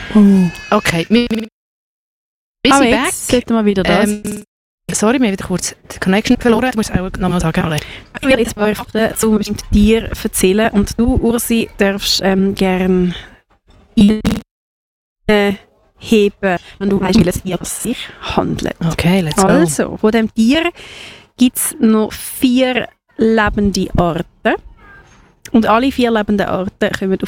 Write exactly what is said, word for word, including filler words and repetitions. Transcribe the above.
Oh. Okay, wir, wir wir Aber sind back. jetzt sollten wir wieder das. Ähm, sorry, wir haben wieder kurz die Connection verloren. Du musst auch nochmal sagen, Ale. Ich will jetzt ein paar Fakten zu einem bestimmten Tier erzählen und du, Ursi, darfst ähm, gerne heben, wenn du weißt, welches Tier es sich handelt. Okay, let's go. Also, von diesem Tier gibt es noch vier lebende Arten. Und alle vier lebenden Arten kommen auf